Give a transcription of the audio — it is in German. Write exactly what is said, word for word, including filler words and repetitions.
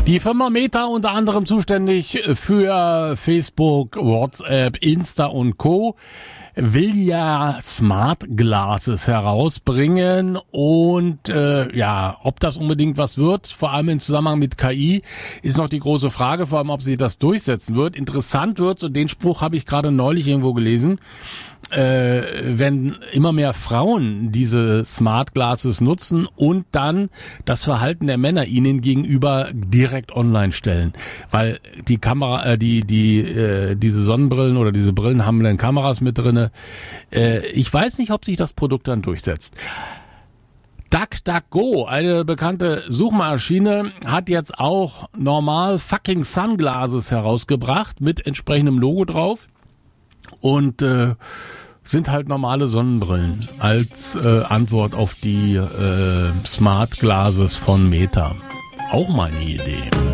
Die Firma Meta unter anderem zuständig für Facebook, WhatsApp, Insta und Co. will ja Smart Glasses herausbringen und äh, ja, ob das unbedingt was wird, vor allem im Zusammenhang mit K I, ist noch die große Frage, vor allem ob sie das durchsetzen wird. Interessant wird's, und den Spruch habe ich gerade neulich irgendwo gelesen, äh, wenn immer mehr Frauen diese Smart Glasses nutzen und dann das Verhalten der Männer ihnen gegenüber direkt online stellen, weil die Kamera, äh, die die äh, diese Sonnenbrillen oder diese Brillen haben dann Kameras mit drinne. Äh, ich weiß nicht, ob sich das Produkt dann durchsetzt. DuckDuckGo, eine bekannte Suchmaschine, hat jetzt auch normal fucking Sunglasses herausgebracht mit entsprechendem Logo drauf. Und äh, sind halt normale Sonnenbrillen als äh, Antwort auf die äh, Smart Glasses von Meta. Auch meine Idee.